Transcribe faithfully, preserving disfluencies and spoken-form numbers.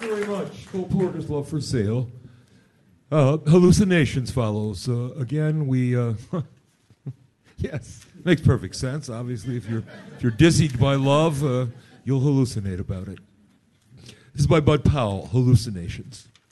very much. Cole Porter's Love for Sale. Uh, hallucinations follows. Uh, again, we... Uh, yes, makes perfect sense. Obviously, if you're, if you're dizzied by love, uh, you'll hallucinate about it. This is by Bud Powell, Hallucinations.